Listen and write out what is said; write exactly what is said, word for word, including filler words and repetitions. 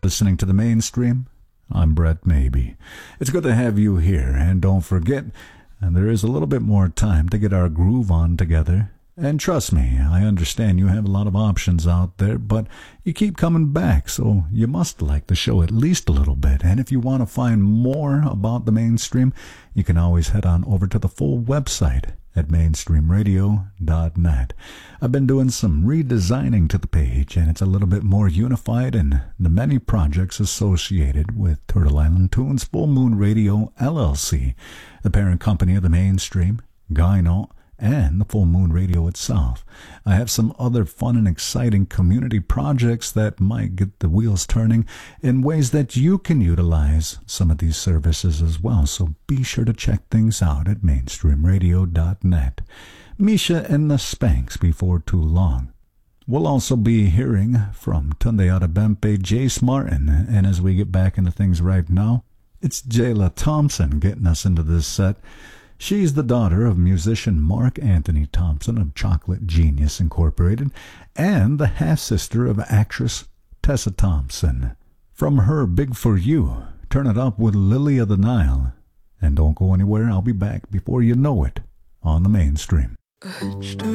listening to the Mainstream. I'm Brett Maybe. It's good to have you here, and don't forget, and there is a little bit more time to get our groove on together. And trust me, I understand you have a lot of options out there, but you keep coming back, so you must like the show at least a little bit. And if you want to find more about the Mainstream, you can always head on over to the full website at mainstream radio dot net. I've been doing some redesigning to the page, and it's a little bit more unified in the many projects associated with Turtle Island Tunes Full Moon Radio, L L C, the parent company of the Mainstream, Gyno, and the Full Moon Radio itself. I have some other fun and exciting community projects that might get the wheels turning in ways that you can utilize some of these services as well, so be sure to check things out at mainstream radio dot net. Misha and the Spanks before too long. We'll also be hearing from Tunde Adebempe, Jace Martin, and as we get back into things right now, it's Jayla Thompson getting us into this set. She's the daughter of musician Mark Anthony Thompson of Chocolate Genius Incorporated and the half-sister of actress Tessa Thompson. From her Big For You, turn it up with Lily of the Nile. And don't go anywhere, I'll be back before you know it on the Mainstream.